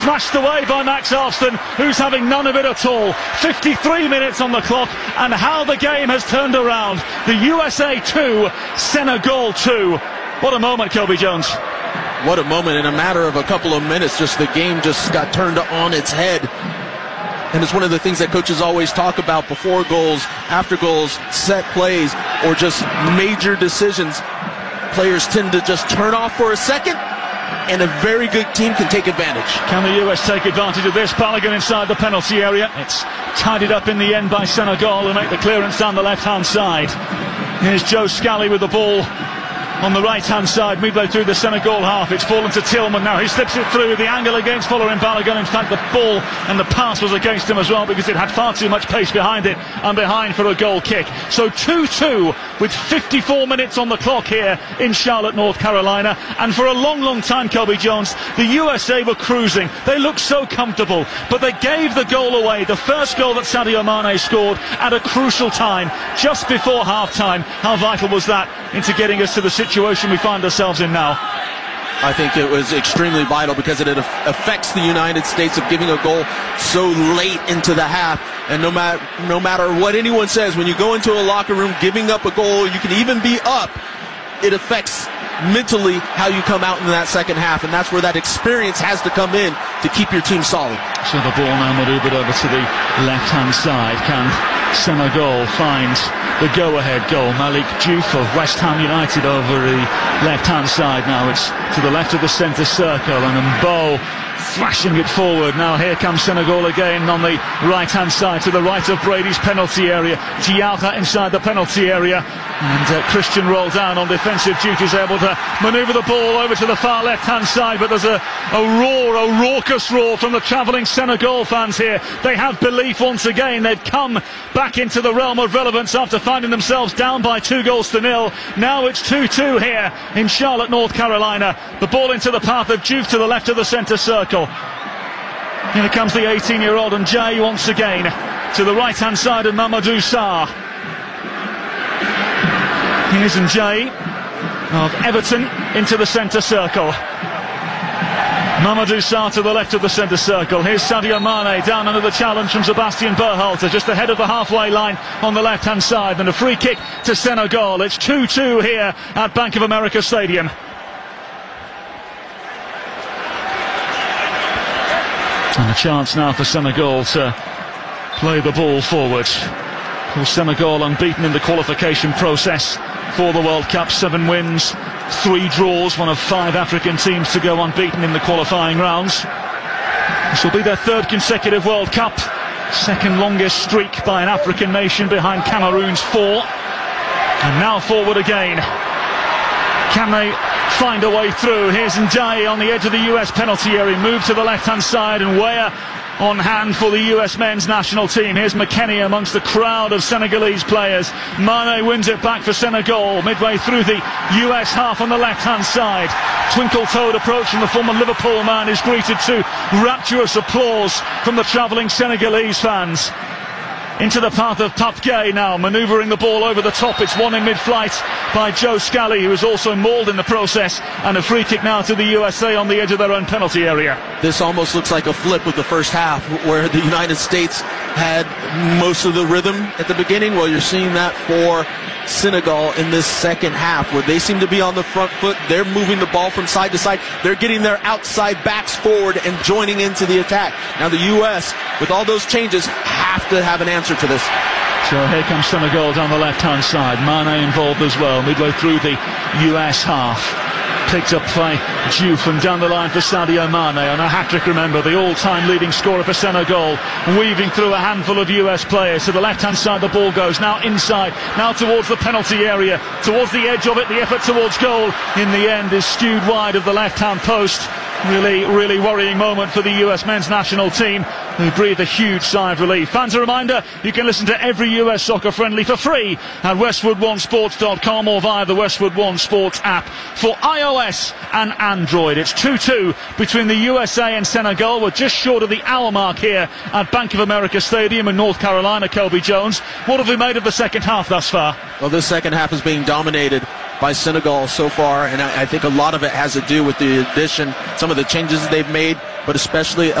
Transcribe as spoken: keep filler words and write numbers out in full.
Smashed away by Max Alston, who's having none of it at all. fifty-three minutes on the clock, and how the game has turned around. The U S A two, Senegal two. What a moment, Kelby Jones. What a moment. In a matter of a couple of minutes, just the game just got turned on its head. And it's one of the things that coaches always talk about before goals, after goals, set plays, or just major decisions. Players tend to just turn off for a second, and a very good team can take advantage. Can the U S take advantage of this? Balogun inside the penalty area. It's tidied up in the end by Senegal, who make the clearance down the left-hand side. Here's Joe Scally with the ball on the right-hand side, midway through the Senegal half. It's fallen to Tillman now. He slips it through. The angle against following Balogun. In fact, the ball and the pass was against him as well, because it had far too much pace behind it and behind for a goal kick. So two two with fifty-four minutes on the clock here in Charlotte, North Carolina. And for a long, long time, Kelby Jones, the U S A were cruising. They looked so comfortable, but they gave the goal away. The first goal that Sadio Mane scored at a crucial time, just before half-time. How vital was that into getting us to the situation we find ourselves in now? I think it was extremely vital, because it affects the United States of giving a goal so late into the half. And no matter no matter what anyone says, when you go into a locker room giving up a goal, you can even be up, it affects mentally how you come out in that second half, and that's where that experience has to come in to keep your team solid. So the ball now maneuvered over to the left-hand side. Can Senegal find the go-ahead goal? Malik Diouf of West Ham United over the left-hand side. Now it's to the left of the centre circle, and Mbo flashing it forward. Now here comes Senegal again on the right-hand side, to the right of Brady's penalty area. Diarra inside the penalty area, and uh, Christian rolled down on defensive duties, able to manoeuvre the ball over to the far left-hand side. But there's a, a roar, a raucous roar from the travelling Senegal fans here. They have belief once again. They've come back into the realm of relevance after finding themselves down by two goals to nil. Now it's two two here in Charlotte, North Carolina. The ball into the path of Diouf to the left of the centre circle. Here comes the eighteen-year-old, and Jay once again to the right-hand side of Mamadou Sarr. Here's Jay of Everton into the centre circle. Mamadou Sarr to the left of the centre circle. Here's Sadio Mane down under the challenge from Sebastian Berhalter, just ahead of the halfway line on the left-hand side. And a free kick to Senegal. It's two two here at Bank of America Stadium. And a chance now for Senegal to play the ball forward. Of course, Senegal unbeaten in the qualification process for the World Cup. Seven wins, three draws, one of five African teams to go unbeaten in the qualifying rounds. This will be their third consecutive World Cup, second longest streak by an African nation behind Cameroon's four. And now forward again. Can they find a way through? Here's Ndiaye on the edge of the U S penalty area, move to the left-hand side, and Weah on hand for the U S men's national team. Here's McKennie amongst the crowd of Senegalese players. Mane wins it back for Senegal, midway through the U S half on the left-hand side. Twinkle-toed approach from the former Liverpool man is greeted to rapturous applause from the travelling Senegalese fans. Into the path of Pape Gueye now, manoeuvring the ball over the top. It's won in mid-flight by Joe Scally, who is also mauled in the process. And a free kick now to the U S A on the edge of their own penalty area. This almost looks like a flip with the first half, where the United States had most of the rhythm at the beginning. Well, you're seeing that for Senegal in this second half, where they seem to be on the front foot. They're moving the ball from side to side. They're getting their outside backs forward and joining into the attack. Now the U S, with all those changes, have to have an answer to this. So here comes Senegal down the left-hand side. Mane involved as well, midway through the U S half. Picked up by Diouf, and down the line for Sadio Mane on a hat-trick, remember, the all-time leading scorer for Senegal, weaving through a handful of U S players. To the left-hand side the ball goes, now inside, now towards the penalty area, towards the edge of it, the effort towards goal in the end is skewed wide of the left-hand post. Really, really worrying moment for the U S men's national team, who breathe a huge sigh of relief. Fans, a reminder, you can listen to every U S Soccer Friendly for free at Westwood One Sports dot com or via the Westwood One Sports app for iOS and Android. It's two two between the U S A and Senegal. We're just short of the hour mark here at Bank of America Stadium in North Carolina. Kelby Jones, what have we made of the second half thus far? Well, this second half is being dominated by Senegal so far, and I, I think a lot of it has to do with the addition, some of the changes they've made but especially